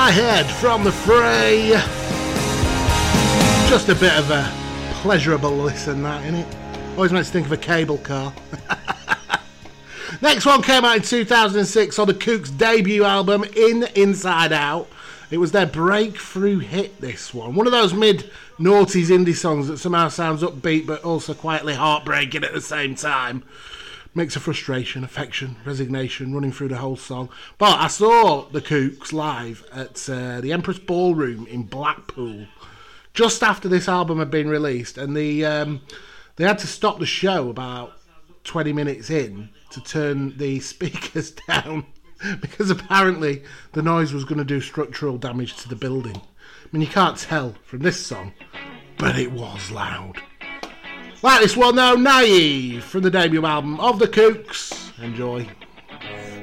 My Head from The Fray. Just a bit of a pleasurable listen, that, innit? Always makes me think of a cable car. Next one came out in 2006 on the Kooks' debut album, Inside Out. It was their breakthrough hit, this one. One of those mid-noughties indie songs that somehow sounds upbeat but also quietly heartbreaking at the same time. Mix of frustration, affection, resignation running through the whole song. But I saw the Kooks live at the Empress Ballroom in Blackpool just after this album had been released, and they had to stop the show about 20 minutes in to turn the speakers down because apparently the noise was going to do structural damage to the building. I mean, you can't tell from this song, but it was loud. Like this one though, Naive, from the debut album of the Kooks. Enjoy.